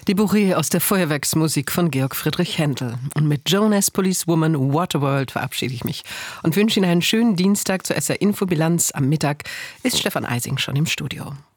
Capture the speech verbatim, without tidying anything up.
Die Bourrée aus der Feuerwerksmusik von Georg Friedrich Händel. Und mit Jonas Policewoman Waterworld verabschiede ich mich und wünsche Ihnen einen schönen Dienstag zur S R Infobilanz. Am Mittag ist Stefan Eising schon im Studio.